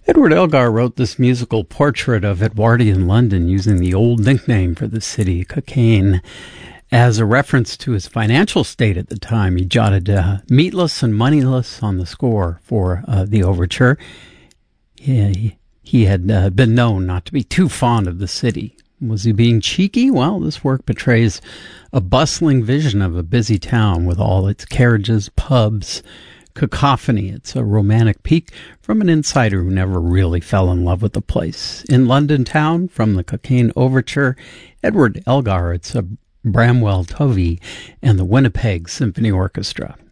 Edward Elgar wrote this musical portrait of Edwardian London using the old nickname for the city, Cockaigne. As a reference to his financial state at the time, he jotted meatless and moneyless on the score for the overture. He had been known not to be too fond of the city. Was he being cheeky? Well, this work portrays a bustling vision of a busy town with all its carriages, pubs, cacophony. It's a romantic peek from an insider who never really fell in love with the place. In London town, from the Cockaigne Overture, Edward Elgar, it's a Bramwell Tovey and the Winnipeg Symphony Orchestra.